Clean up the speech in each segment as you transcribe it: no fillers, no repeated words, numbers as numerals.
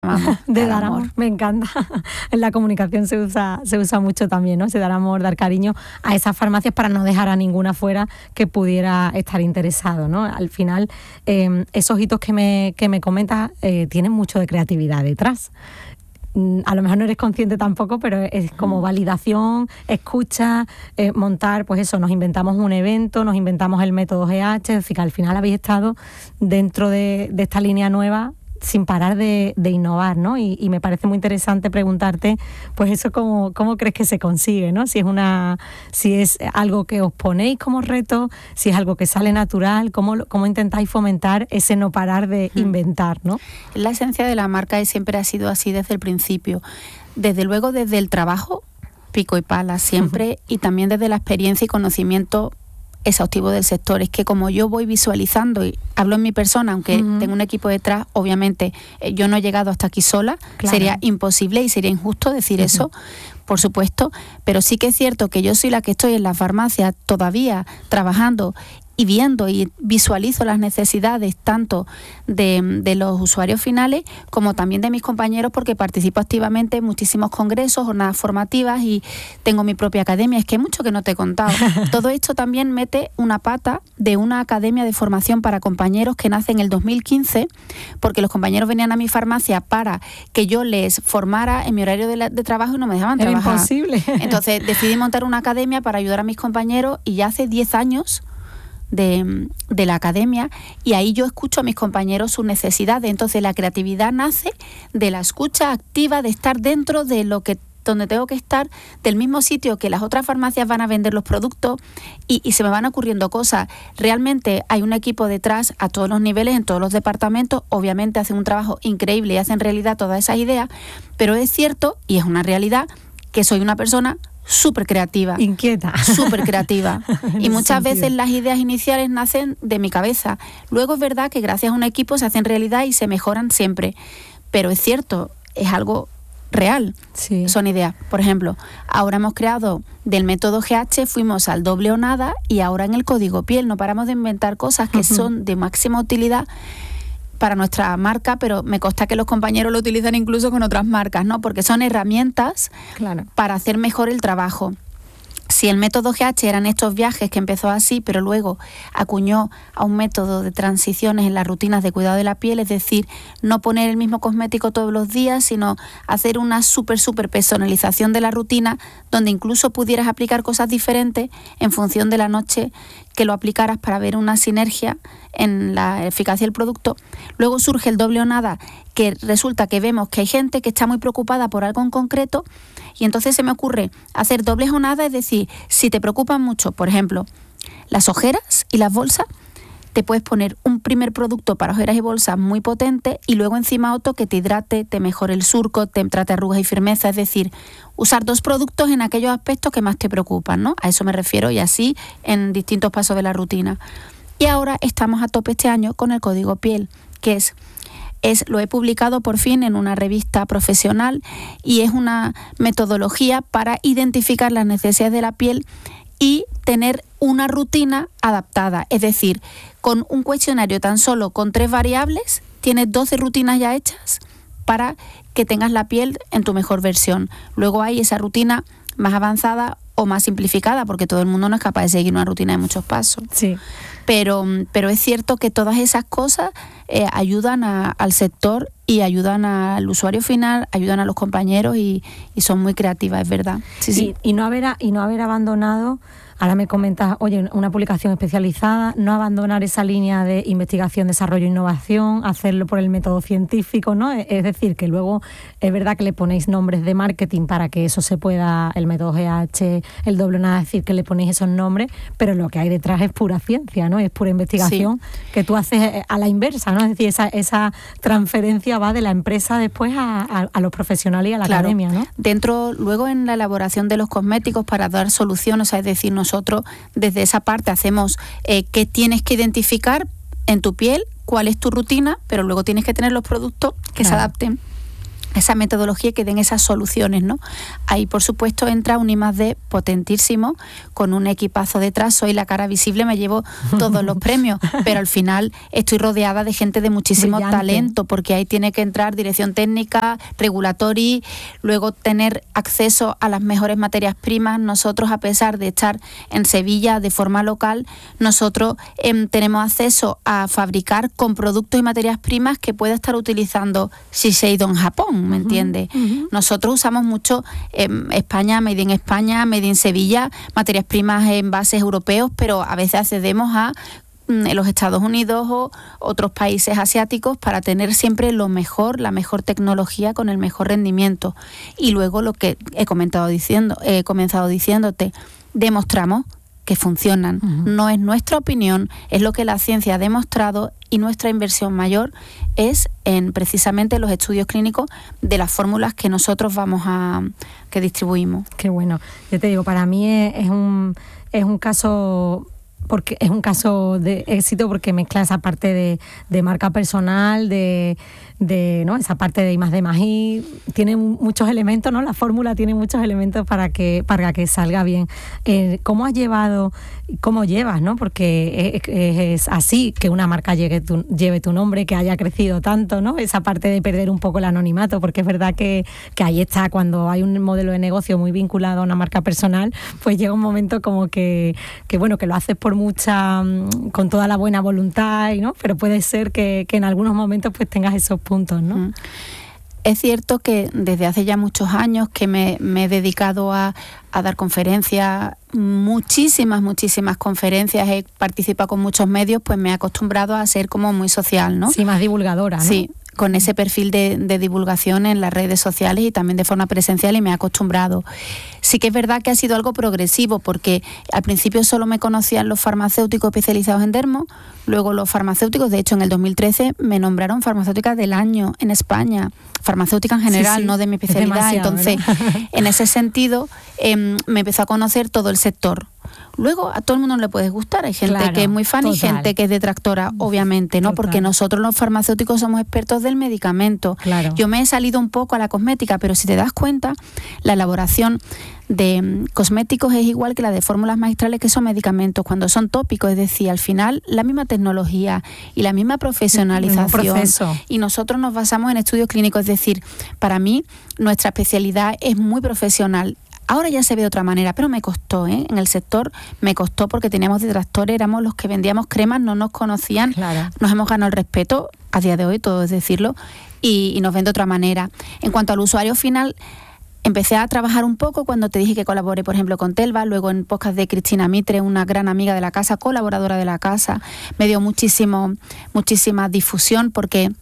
de dar amor. Me encanta. En la comunicación se usa mucho también, ¿no? Se dar amor, dar cariño a esas farmacias para no dejar a ninguna fuera que pudiera estar interesado, ¿no? Al final, esos hitos que me comentas tienen mucho de creatividad detrás. A lo mejor no eres consciente tampoco, pero es como validación, escucha, montar, pues eso, nos inventamos un evento, nos inventamos el método GH, es decir, que al final habéis estado dentro de esta línea nueva sin parar de innovar, ¿no? Y me parece muy interesante preguntarte, pues eso, ¿cómo crees que se consigue, ¿no? Si es algo que os ponéis como reto, si es algo que sale natural, ¿cómo intentáis fomentar ese no parar de inventar, ¿no? La esencia de la marca siempre ha sido así desde el principio. Desde luego, desde el trabajo, pico y pala siempre, y también desde la experiencia y conocimiento exhaustivo del sector. Es que como yo voy visualizando y hablo en mi persona, aunque tengo un equipo detrás, obviamente yo no he llegado hasta aquí sola, claro. Sería imposible y sería injusto decir eso, por supuesto, pero sí que es cierto que yo soy la que estoy en la farmacia todavía trabajando y viendo y visualizo las necesidades tanto de los usuarios finales como también de mis compañeros, porque participo activamente en muchísimos congresos, jornadas formativas y tengo mi propia academia. Es que hay mucho que no te he contado. Todo esto también mete una pata de una academia de formación para compañeros que nace en el 2015, porque los compañeros venían a mi farmacia para que yo les formara en mi horario de trabajo y no me dejaban trabajar. Era imposible. Entonces decidí montar una academia para ayudar a mis compañeros y ya hace 10 años de la academia, y ahí yo escucho a mis compañeros sus necesidades. Entonces la creatividad nace de la escucha activa, de estar dentro de donde tengo que estar, del mismo sitio que las otras farmacias van a vender los productos, y se me van ocurriendo cosas. Realmente hay un equipo detrás a todos los niveles, en todos los departamentos, obviamente hacen un trabajo increíble y hacen realidad todas esas ideas, pero es cierto, y es una realidad, que soy una persona súper creativa. Inquieta. Súper creativa. Y muchas veces las ideas iniciales nacen de mi cabeza. Luego es verdad que gracias a un equipo se hacen realidad y se mejoran siempre. Pero es cierto, es algo real. Sí. Son ideas. Por ejemplo, ahora hemos creado del método GH, fuimos al doble o nada, y ahora en el código piel no paramos de inventar cosas que son de máxima utilidad para nuestra marca, pero me consta que los compañeros lo utilizan incluso con otras marcas, ¿no? Porque son herramientas, claro, para hacer mejor el trabajo. Si el método GH eran estos viajes que empezó así, pero luego acuñó a un método de transiciones en las rutinas de cuidado de la piel, es decir, no poner el mismo cosmético todos los días, sino hacer una súper personalización de la rutina, donde incluso pudieras aplicar cosas diferentes en función de la noche que lo aplicaras, para ver una sinergia en la eficacia del producto. Luego surge el doble o nada, que resulta que vemos que hay gente que está muy preocupada por algo en concreto, y entonces se me ocurre hacer dobles o nada, es decir, si te preocupan mucho, por ejemplo, las ojeras y las bolsas, te puedes poner un primer producto para ojeras y bolsas muy potente, y luego encima otro que te hidrate, te mejore el surco, te trate arrugas y firmeza, es decir, usar dos productos en aquellos aspectos que más te preocupan, ¿no? A eso me refiero, y así en distintos pasos de la rutina. Y ahora estamos a tope este año con el código piel, que lo he publicado por fin en una revista profesional, y es una metodología para identificar las necesidades de la piel y tener una rutina adaptada. Es decir, con un cuestionario tan solo con 3 variables, tienes 12 rutinas ya hechas para que tengas la piel en tu mejor versión. Luego hay esa rutina más avanzada o más simplificada, porque todo el mundo no es capaz de seguir una rutina de muchos pasos. Sí. Pero es cierto que todas esas cosas ayudan al sector y ayudan al usuario final, ayudan a los compañeros, y son muy creativas, es verdad. Sí. Y no haber abandonado. Ahora me comentas, oye, una publicación especializada, no abandonar esa línea de investigación, desarrollo e innovación, hacerlo por el método científico, ¿no? Es decir, que luego es verdad que le ponéis nombres de marketing para que eso se pueda, el método GH, el doble nada, es decir, que le ponéis esos nombres, pero lo que hay detrás es pura ciencia, ¿no? Es pura investigación, sí, que tú haces a la inversa, ¿no? Es decir, esa transferencia va de la empresa después a los profesionales y a la academia, ¿no? Dentro, luego en la elaboración de los cosméticos para dar soluciones, o sea, es decir, nosotros desde esa parte hacemos qué tienes que identificar en tu piel, cuál es tu rutina, pero luego tienes que tener los productos que se adapten esa metodología que den esas soluciones, ¿no? Ahí, por supuesto, entra un I+D potentísimo, con un equipazo detrás. Soy la cara visible, me llevo todos los premios, pero al final estoy rodeada de gente de muchísimo talento, porque ahí tiene que entrar dirección técnica, regulatory, luego tener acceso a las mejores materias primas. Nosotros, a pesar de estar en Sevilla de forma local, nosotros tenemos acceso a fabricar con productos y materias primas que pueda estar utilizando Shiseido en Japón, ¿me entiendes? Nosotros usamos mucho España, Made in España, Made in Sevilla, materias primas en bases europeos, pero a veces accedemos a los Estados Unidos o otros países asiáticos para tener siempre lo mejor, la mejor tecnología con el mejor rendimiento. Y luego lo que he comenzado diciéndote, demostramos que funcionan. No es nuestra opinión, es lo que la ciencia ha demostrado, y nuestra inversión mayor es en precisamente los estudios clínicos de las fórmulas que nosotros que distribuimos. Qué bueno. Yo te digo, para mí es un caso... porque es un caso de éxito, porque mezcla esa parte de marca personal, ¿no? Esa parte de I+D+I, tiene muchos elementos, ¿no? La fórmula tiene muchos elementos para que salga bien. ¿Cómo llevas, ¿no? Porque es así que una marca lleve tu nombre, que haya crecido tanto, ¿no? Esa parte de perder un poco el anonimato, porque es verdad que ahí está, cuando hay un modelo de negocio muy vinculado a una marca personal, pues llega un momento como que bueno, que lo haces con toda la buena voluntad, ¿no? Pero puede ser que en algunos momentos pues tengas esos puntos, ¿no? Es cierto que desde hace ya muchos años que me he dedicado a dar conferencias, muchísimas conferencias, he participado con muchos medios, pues me he acostumbrado a ser como muy social, ¿no? Sí, más divulgadora, ¿no? Sí, con ese perfil de divulgación en las redes sociales y también de forma presencial, y me he acostumbrado. Sí que es verdad que ha sido algo progresivo, porque al principio solo me conocían los farmacéuticos especializados en dermo, luego los farmacéuticos, de hecho en el 2013 me nombraron farmacéutica del año en España, farmacéutica en general, sí, no de mi especialidad. Entonces, en ese sentido, me empezó a conocer todo el sector. Luego a todo el mundo no le puede gustar, hay gente que es muy fan, total, y gente que es detractora, obviamente, ¿no? Total. Porque nosotros los farmacéuticos somos expertos del medicamento. Claro. Yo me he salido un poco a la cosmética, pero si te das cuenta, la elaboración de cosméticos es igual que la de fórmulas magistrales, que son medicamentos, cuando son tópicos, es decir, al final la misma tecnología y la misma profesionalización, y nosotros nos basamos en estudios clínicos, es decir, para mí nuestra especialidad es muy profesional. Ahora ya se ve de otra manera, pero me costó, en el sector me costó, porque teníamos detractores, éramos los que vendíamos cremas, no nos conocían, claro. Nos hemos ganado el respeto a día de hoy, todo es decirlo, y nos ven de otra manera. En cuanto al usuario final, empecé a trabajar un poco cuando te dije que colaboré, por ejemplo, con Telva, luego en podcast de Cristina Mitre, una gran amiga de la casa, colaboradora de la casa, me dio muchísima difusión, porque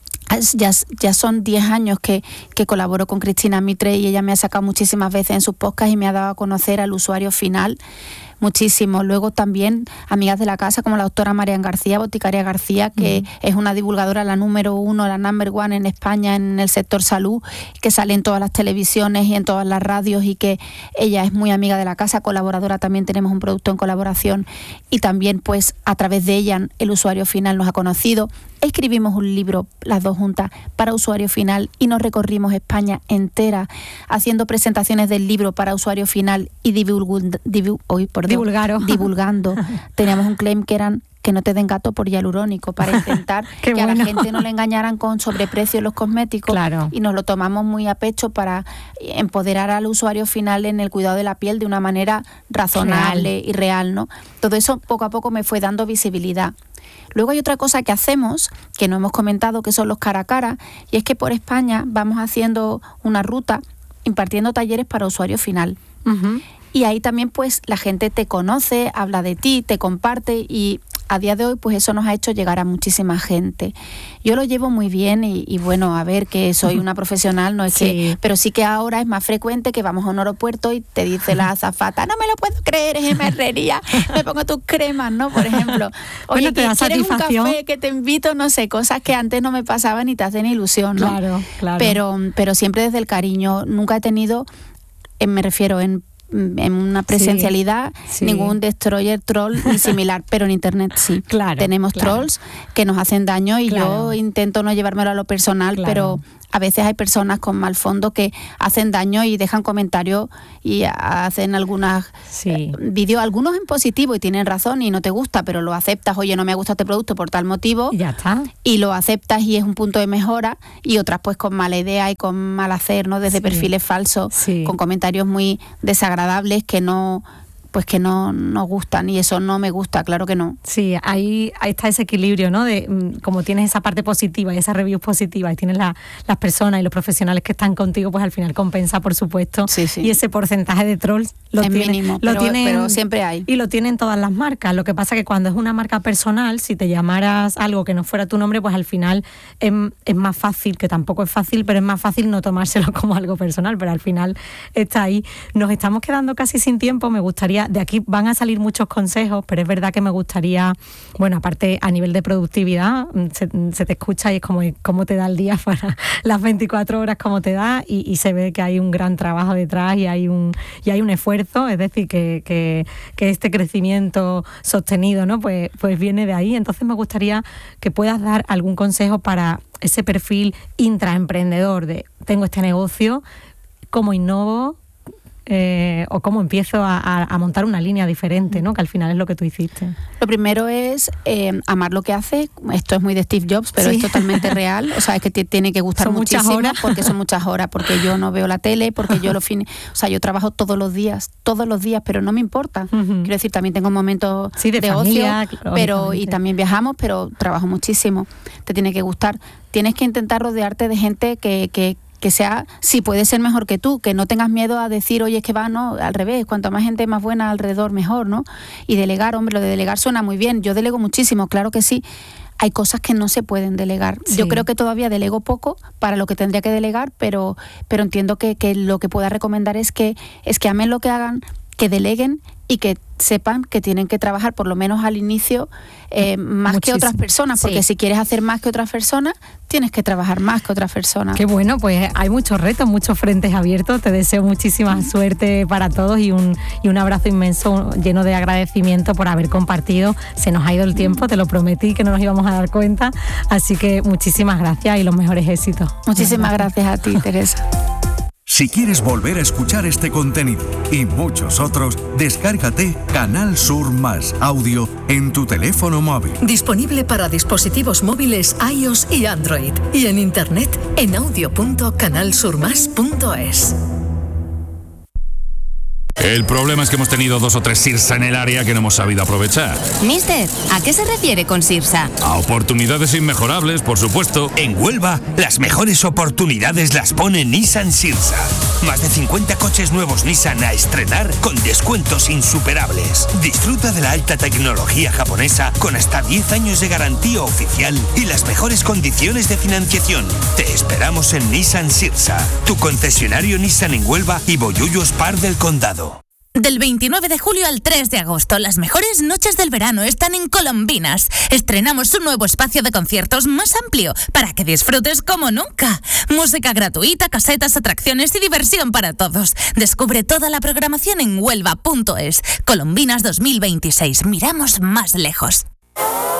ya son 10 años que colaboro con Cristina Mitre, y ella me ha sacado muchísimas veces en sus podcasts y me ha dado a conocer al usuario final muchísimo. Luego también amigas de la casa como la doctora Marian García, Boticaria García, que es una divulgadora, la número 1, la number 1 en España en el sector salud, que sale en todas las televisiones y en todas las radios, y que ella es muy amiga de la casa, colaboradora, también tenemos un producto en colaboración, y también pues a través de ella el usuario final nos ha conocido. Escribimos un libro, las dos juntas, para usuario final, y nos recorrimos España entera haciendo presentaciones del libro para usuario final y divulgando. Teníamos un claim que eran que no te den gato por hialurónico, para intentar que bueno. A la gente no le engañaran con sobreprecio en los cosméticos. Claro. Y nos lo tomamos muy a pecho para empoderar al usuario final en el cuidado de la piel de una manera razonable y real, ¿no? Todo eso poco a poco me fue dando visibilidad. Luego hay otra cosa que hacemos, que no hemos comentado, que son los cara a cara, y es que por España vamos haciendo una ruta impartiendo talleres para usuario final. Y ahí también pues la gente te conoce, habla de ti, te comparte, y a día de hoy pues eso nos ha hecho llegar a muchísima gente. Yo lo llevo muy bien y bueno, a ver, que soy una profesional, no es que, pero sí que ahora es más frecuente que vamos a un aeropuerto y te dice la azafata, no me lo puedo creer, es en Herrería, me pongo tus cremas, ¿no? Por ejemplo, oye, ¿te ¿quieres un café? Que te invito, no sé, cosas que antes no me pasaban y te hacen ilusión, ¿no? Claro. Pero siempre desde el cariño. Nunca he tenido, me refiero en en una presencialidad, ningún destroyer, troll ni similar, pero en internet sí. Tenemos trolls que nos hacen daño y yo intento no llevármelo a lo personal, pero a veces hay personas con mal fondo que hacen daño y dejan comentarios y hacen algunas vídeos, algunos en positivo y tienen razón y no te gusta, pero lo aceptas, oye, no me gusta este producto por tal motivo, y ya está. Y lo aceptas y es un punto de mejora, y otras pues con mala idea y con mal hacer, ¿no? Desde perfiles falsos, con comentarios muy desagradables que no nos gustan, y eso no me gusta, claro que no. Sí, ahí está ese equilibrio, ¿no? De como tienes esa parte positiva y esa review positiva y tienes las personas y los profesionales que están contigo, pues al final compensa, por supuesto. Y ese porcentaje de trolls es mínimo, pero siempre hay. Y lo tienen todas las marcas. Lo que pasa que cuando es una marca personal, si te llamaras algo que no fuera tu nombre, pues al final es más fácil, que tampoco es fácil, pero es más fácil no tomárselo como algo personal, pero al final está ahí. Nos estamos quedando casi sin tiempo. Me gustaría, de aquí van a salir muchos consejos, pero es verdad que me gustaría, bueno, aparte a nivel de productividad, se te escucha y es como cómo te da el día para las 24 horas, cómo te da, y se ve que hay un gran trabajo detrás y hay un esfuerzo, es decir, que este crecimiento sostenido, ¿no? Pues viene de ahí. Entonces me gustaría que puedas dar algún consejo para ese perfil intraemprendedor de tengo este negocio, cómo innovo, o cómo empiezo a montar una línea diferente, ¿no? Que al final es lo que tú hiciste. Lo primero es amar lo que hace. Esto es muy de Steve Jobs, pero es totalmente real. O sea, es que te tiene que gustar muchísimo, porque son muchas horas, porque yo no veo la tele, porque yo yo trabajo todos los días, pero no me importa. Quiero decir, también tengo momentos de familia, ocio, pero y también viajamos, pero trabajo muchísimo. Te tiene que gustar. Tienes que intentar rodearte de gente que sea, si puede ser mejor que tú, que no tengas miedo a decir, oye, es que no, al revés, cuanto más gente más buena alrededor, mejor, ¿no? Y delegar, hombre, lo de delegar suena muy bien, yo delego muchísimo, claro que sí. Hay cosas que no se pueden delegar. Yo creo que todavía delego poco para lo que tendría que delegar, pero entiendo que lo que pueda recomendar es que amen lo que hagan, que deleguen y que sepan que tienen que trabajar por lo menos al inicio más que otras personas, porque si quieres hacer más que otras personas, tienes que trabajar más que otras personas. Qué bueno, pues hay muchos retos, muchos frentes abiertos. Te deseo muchísima suerte para todos y un abrazo inmenso, lleno de agradecimiento por haber compartido. Se nos ha ido el tiempo, te lo prometí que no nos íbamos a dar cuenta, así que muchísimas gracias y los mejores éxitos. Muchísimas gracias a ti, Teresa. Si quieres volver a escuchar este contenido y muchos otros, descárgate Canal Sur Más Audio en tu teléfono móvil. Disponible para dispositivos móviles iOS y Android. Y en internet en audio.canalsurmas.es. El problema es que hemos tenido 2 o 3 Sirsa en el área que no hemos sabido aprovechar. Mister, ¿a qué se refiere con Sirsa? A oportunidades inmejorables, por supuesto. En Huelva, las mejores oportunidades las pone Nissan Sirsa. Más de 50 coches nuevos Nissan a estrenar con descuentos insuperables. Disfruta de la alta tecnología japonesa con hasta 10 años de garantía oficial y las mejores condiciones de financiación. Te esperamos en Nissan Sirsa, tu concesionario Nissan en Huelva y Bollullo Spar del Condado. Del 29 de julio al 3 de agosto, las mejores noches del verano están en Colombinas. Estrenamos un nuevo espacio de conciertos más amplio para que disfrutes como nunca. Música gratuita, casetas, atracciones y diversión para todos. Descubre toda la programación en huelva.es. Colombinas 2026. Miramos más lejos.